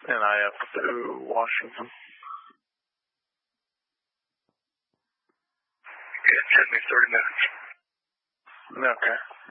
And I up to Washington. It took me 30 minutes. Okay.